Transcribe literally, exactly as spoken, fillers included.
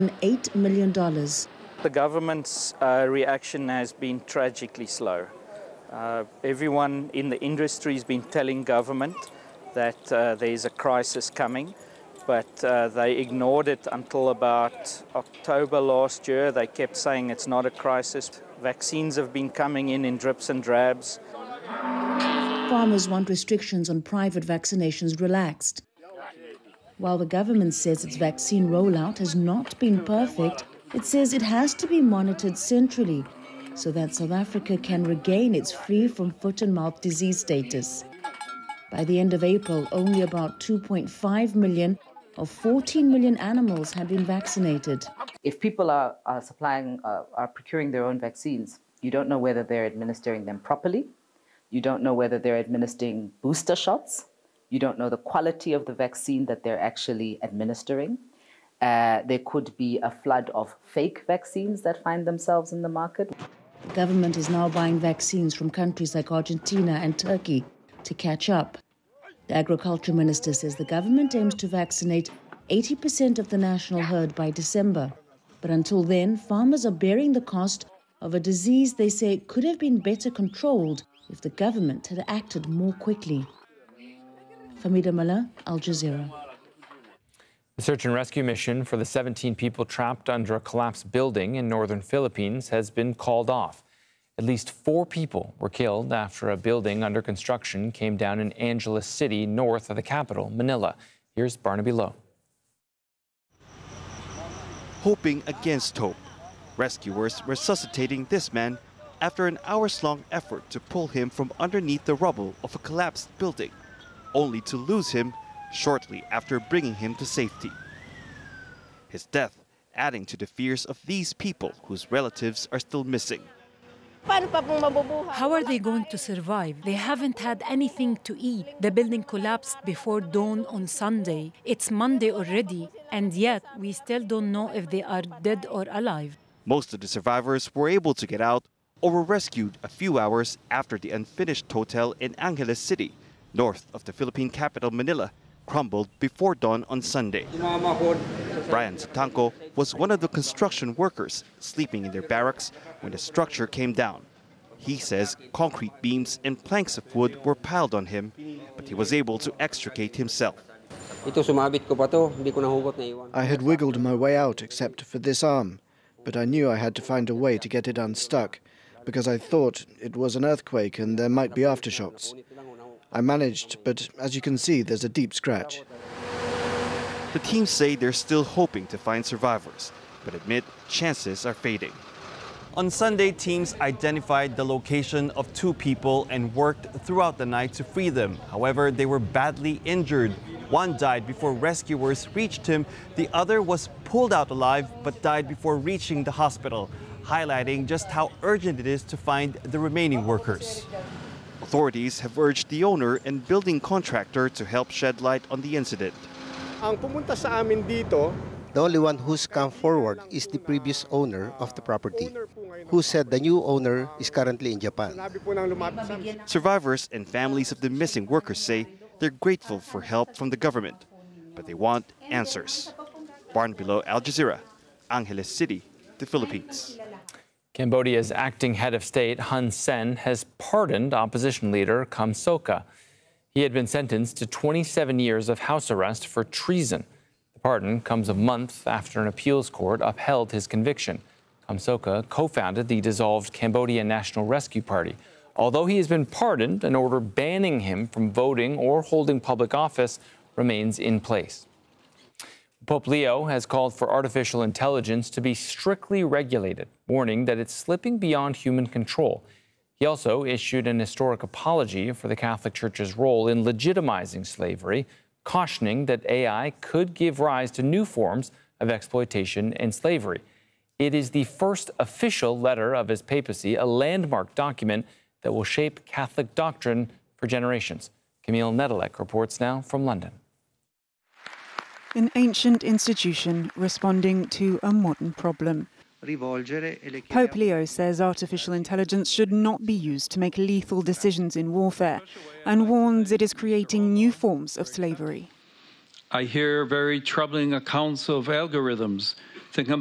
eight million dollars. The government's uh, reaction has been tragically slow. Uh, everyone in the industry has been telling government that uh, there's a crisis coming, but uh, they ignored it until about October last year. They kept saying it's not a crisis. Vaccines have been coming in in drips and drabs. Farmers want restrictions on private vaccinations relaxed. While the government says its vaccine rollout has not been perfect, it says it has to be monitored centrally so that South Africa can regain its free from foot and mouth disease status. By the end of April, only about two point five million of fourteen million animals had been vaccinated. If people are, are supplying, uh, are procuring their own vaccines, you don't know whether they're administering them properly. You don't know whether they're administering booster shots. You don't know the quality of the vaccine that they're actually administering. Uh, there could be a flood of fake vaccines that find themselves in the market. The government is now buying vaccines from countries like Argentina and Turkey to catch up. The agriculture minister says the government aims to vaccinate eighty percent of the national herd by December. But until then, farmers are bearing the cost of a disease they say could have been better controlled if the government had acted more quickly. Famida Mala, Al Jazeera. The search and rescue mission for the seventeen people trapped under a collapsed building in northern Philippines has been called off. At least four people were killed after a building under construction came down in Angeles City, north of the capital, Manila. Here's Barnaby Lowe. Hoping against hope, rescuers resuscitating this man after an hours-long effort to pull him from underneath the rubble of a collapsed building, only to lose him shortly after bringing him to safety. His death adding to the fears of these people whose relatives are still missing. How are they going to survive? They haven't had anything to eat. The building collapsed before dawn on Sunday. It's Monday already, and yet we still don't know if they are dead or alive. Most of the survivors were able to get out or were rescued a few hours after the unfinished hotel in Angeles City, north of the Philippine capital Manila, crumbled before dawn on Sunday. Brian Satanco was one of the construction workers sleeping in their barracks when the structure came down. He says concrete beams and planks of wood were piled on him, but he was able to extricate himself. I had wiggled my way out except for this arm, but I knew I had to find a way to get it unstuck because I thought it was an earthquake and there might be aftershocks. I managed, but as you can see, there's a deep scratch. The teams say they're still hoping to find survivors, but admit chances are fading. On Sunday, teams identified the location of two people and worked throughout the night to free them. However, they were badly injured. One died before rescuers reached him. The other was pulled out alive but died before reaching the hospital, highlighting just how urgent it is to find the remaining workers. Authorities have urged the owner and building contractor to help shed light on the incident. The only one who's come forward is the previous owner of the property, who said the new owner is currently in Japan. Survivors and families of the missing workers say they're grateful for help from the government, but they want answers. Barnaby Lowe, Al Jazeera, Angeles City, the Philippines. Cambodia's acting head of state, Hun Sen, has pardoned opposition leader Kem Sokha. He had been sentenced to twenty-seven years of house arrest for treason. The pardon comes a month after an appeals court upheld his conviction. Kem Sokha co-founded the dissolved Cambodian National Rescue Party. Although he has been pardoned, an order banning him from voting or holding public office remains in place. Pope Leo has called for artificial intelligence to be strictly regulated, warning that it's slipping beyond human control. He also issued an historic apology for the Catholic Church's role in legitimizing slavery, cautioning that A I could give rise to new forms of exploitation and slavery. It is the first official letter of his papacy, a landmark document that will shape Catholic doctrine for generations. Camille Nedelec reports now from London. An ancient institution responding to a modern problem. Pope Leo says artificial intelligence should not be used to make lethal decisions in warfare and warns it is creating new forms of slavery. I hear very troubling accounts of algorithms Think